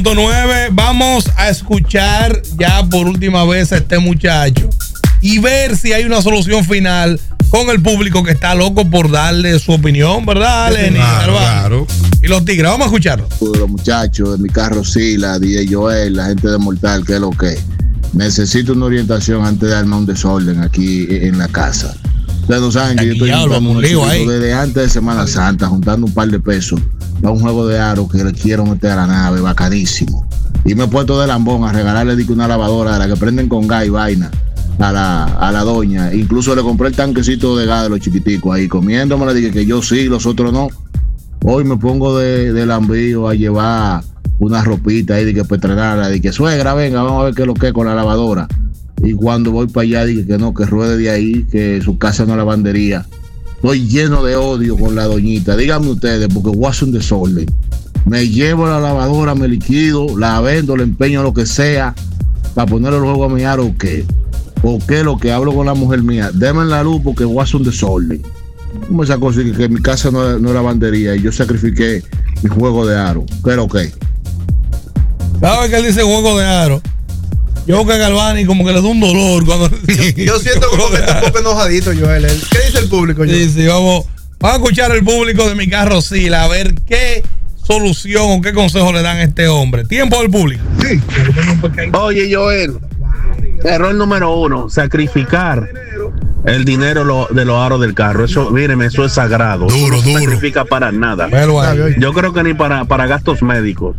9, vamos a escuchar ya por última vez a este muchacho y ver si hay una solución final con el público que está loco por darle su opinión, ¿verdad, Lenny? Claro. Y los tigres, vamos a escucharlo. Los muchachos de mi carro, sí, la DJ Joel, la gente de Mortal, ¿qué es lo que? Necesito una orientación antes de armar un desorden aquí en la casa. Ustedes no saben que yo estoy juntando un lío desde antes de Semana Santa, juntando un par de pesos para un juego de aro que le quiero meter a la nave, bacanísimo. Y me he puesto de lambón a regalarle una lavadora de la que prenden con gas y vaina a la doña. Incluso le compré el tanquecito de gas de los chiquiticos ahí, comiéndome. Le dije que yo sí, los otros no. Hoy me pongo de lambío a llevar una ropita ahí de que para estrenarla. De que suegra, venga, vamos a ver qué es lo que es con la lavadora. Y cuando voy para allá dije que no, que ruede de ahí, que su casa no es lavandería. Estoy lleno de odio con la doñita. Díganme ustedes, porque voy a hacer un desorden. Me llevo la lavadora, me liquido, la vendo, le empeño lo que sea para ponerle el juego a mi aro o qué. O qué lo que hablo con la mujer mía. Deme la luz porque voy a hacer un desorden. ¿Cómo esa cosa que mi casa no es lavandería y yo sacrifiqué mi juego de aro? ¿Pero qué? ¿Sabes que él dice juego de aro? Yo creo que a Galvani como que le da un dolor cuando yo siento como que está un poco enojadito, Joel. ¿Qué dice el público, Joel? Sí, vamos a escuchar el público de mi carro, sí, a ver qué solución o qué consejo le dan a este hombre. Tiempo del público. Sí. Oye, Joel, error número 1, sacrificar el dinero de los aros del carro. Eso, míreme, eso es sagrado. Duro, no se duro. sacrifica para nada. Yo creo que ni para gastos médicos.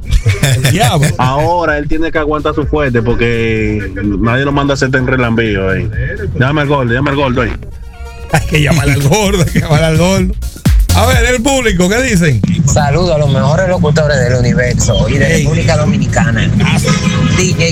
Ahora él tiene que aguantar su fuerte porque nadie lo manda a hacer en relambío ahí. Llama al gordo ahí. Hay que llamar al gordo, A ver, el público, ¿qué dicen? Saludos a los mejores locutores del universo y de República Dominicana. DJ